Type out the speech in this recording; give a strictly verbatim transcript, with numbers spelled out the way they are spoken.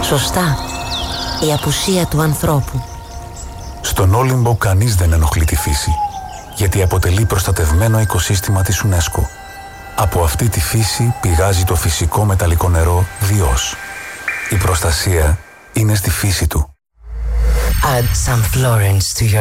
Σωστά. Η απουσία του ανθρώπου. Στον Όλυμπο κανείς δεν ενοχλεί τη φύση, γιατί αποτελεί προστατευμένο οικοσύστημα της UNESCO. Από αυτή τη φύση πηγάζει το φυσικό μεταλλικό νερό Διός. Η προστασία είναι στη φύση του. Add some Florence to your